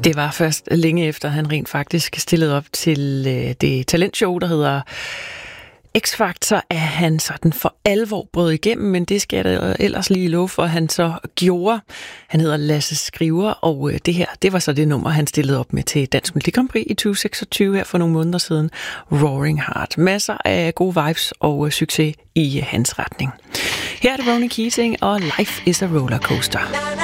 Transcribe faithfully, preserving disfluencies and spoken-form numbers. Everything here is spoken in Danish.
Det var først længe efter, han rent faktisk stillede op til øh, det talentshow, der hedder X-Factor, at han sådan for alvor brød igennem, men det skal jeg da ellers lige love for, at han så gjorde. Han hedder Lasse Skriver, og øh, det her, det var så det nummer, han stillede op med til Dansk Melodi Grand Prix i tyve seksogtyve her for nogle måneder siden. Roaring Heart. Masser af gode vibes og øh, succes i hans retning. Her er det Ronan Keating, og Life is a Rollercoaster.